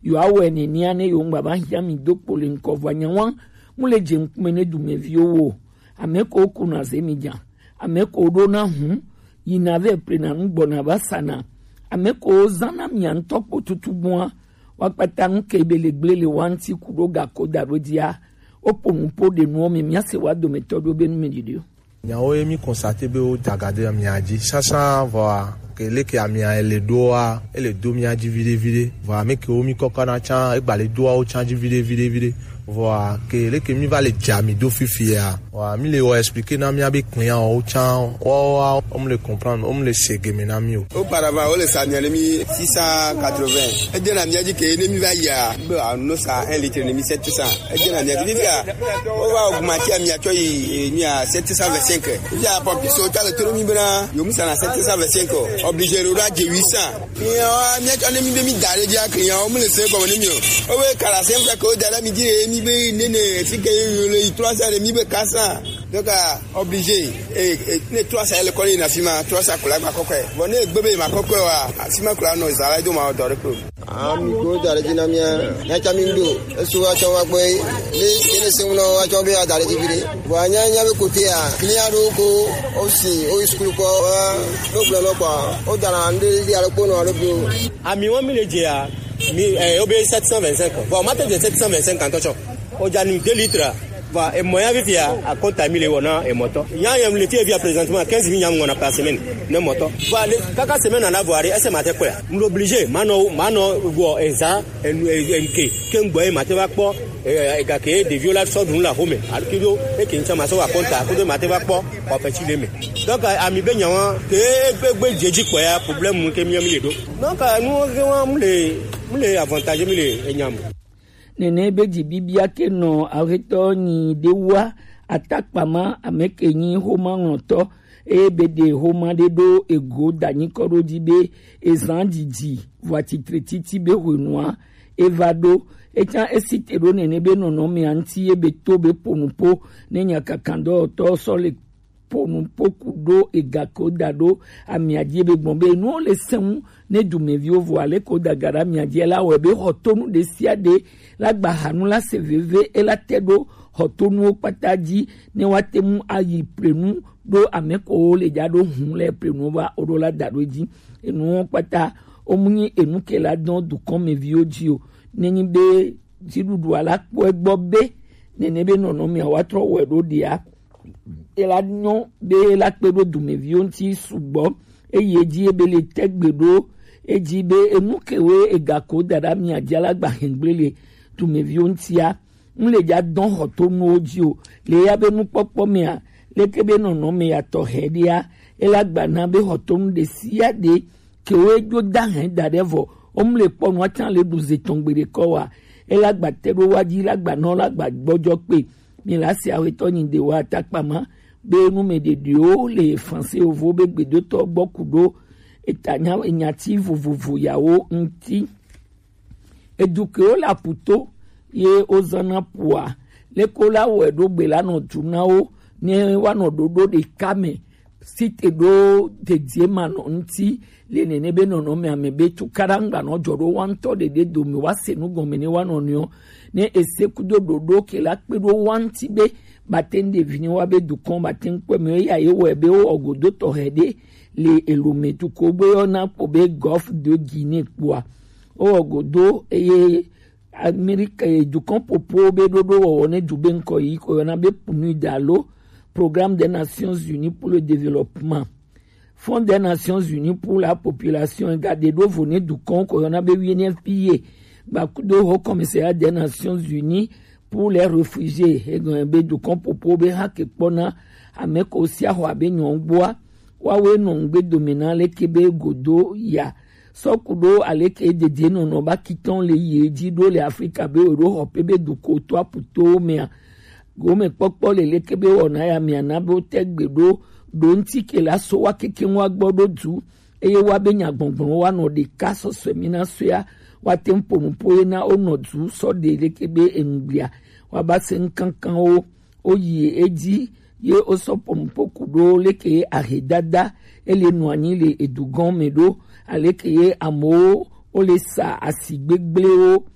yo awe ni niane yo ngba hia mi dokpo le nkova nyanwa mule je nkumene dumevi owo ameko kuna zemija ameko do na hu yinave prena ngbona basana ameko zana mi antoko tutubwa wakpata nkebele gbele wanti kudoga koda rodia oponumpo de no mi miase wado metodo be no medidio nyawo emi constate be o dagade miaji sasa va que les qui a mis les doigts et les domia du vide va mais que omi kokana chan e gba les doigts au chan du vide va que les qui mi va les jami do fifia va mi le o expliquer na mi abi client au chan on me le comprendre on me le séguer na mi auparavant on le sanya mi 680 et de la miaji que ne mi va ya no sa 1 litre mi 700 et de la miaji via on va augmenter mi atoyi ni à 725 ya pompi so ta le tro mi bra yo mi sa na 725 obligé de ranger 800 et on mi mi dare dia client on me le sait comme ni o we kala sempre ko dara mi dire mi be nene si que le 300 mi be kasa donc obligé et ne 300 le coller na fima 300 kula ma kokwe bon ne gbebe ma kokwe wa fima kula no zara do ma dore ko mi ko dare dina mi ya chamindo esu wa chawa boy le semuno wa chobe ya dare dibire wa nya be kotia client do ko o si o school ko no blalo kwa o dara ande di alko no alko ami won mi le je a mi obe 725 bon matin de 725 quand to o jani 2 litres va et moyen vivia a contaminé wona et moto yam le tie via présentement 15 000 yam ngona par semaine ne moto va le kaka semaine en avoir ese matin quoi nous obligé mano go eza enke kengbo e matin va po e ga ke de violation dun la home alkido e ke nchama so wa konta ko de matin va po o petit leme donc ami be nyawan ke gbe jeji ko ya problème ke mi le do donc nous le avantage mi le enyam nene beji bibia ke no areto ni dewa atakpama amekenyi homa ngoto ebede homa de do ego dani koroji be ezandiji voiti tretiti be renoi evado echa esitero nene be nono mi anti ebe to be ponupo nenya kakando to sole ponupo kudo egako dado amiadie be gbombe no le semu ne dumevio voile ko dagara miadie la webe hotonu de siade la gbahanu la seveve e la tedo hotonu pataji ne watemu ayi prenu do ameko le jado hun le prenu va odola dadoji enu pata omunyi enu ke la don du comme viojio neni be jidudu ala po egbobe nene be nono mi awatro wedo dia e la nyon be la pedo du mevio nti subo e yeji ebele tegbedo ejibe enukewe egako dara mi ajala gba hengbele tu me viontia nle ja don hoto no ojio le ya be nu popo me a le kebe no me ya to hedia elagba na be hoto nu de sia de kewe jo da hen da devo omle po no atan le duze tongbere ko wa elagba tero waji lagba no lagba gbojo pe mi la si aweto ni de wa takpama be nu me de dio le français ovo be gbedo to gbokudo etanya enyati vuvuvu yawo nti eduke la puto ye ozana pua le kola wedo gbela no tunao ne wano dodo de kame site do de diema no nti le nene be no me amebe tu karanga no joro wanto de do mi wase no gomene wano nyo ne esekudo dodo ke la pedo wanti be batende vini wabe du combatin kwa me ya ye webe o ogodo to hede le elometu kobe ona pobe Golfe de Guinée kwa o ogodo eye Amerika du campo pobe dodo one dube nko yi ko na be punu dalo Programme des Nations Unies pour le développement Fonds des Nations Unies pour la population gade do vone du kon ko na be wiene piye ba kudo Haut Commissariat des Nations Unies pour les réfugiés et be du campo pobe hakepona ameko sia ho abe nyongboa wawe nongbe dominale kebe godo ya sokudo aleke de no ba kiton le yeji do le Afrika be Europe be du koto aputo me gome popo le kebe ona ya mi anabo tegbedo do ntike la so wa keke wa gbodo du eye wa be nyagbongbon wa no de kaso semina soya wa tempo mpo na onodu so de le kebe enubia wa ba sen kankan o yi eji ye osopo mpoku do leke ahedada ele nuani le edugon medo aleke ye amo ole sa asigbegble o